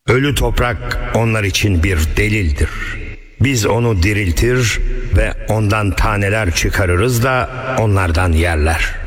Ölü toprak onlar için bir delildir. Biz onu diriltir ve ondan taneler çıkarırız da onlardan yerler.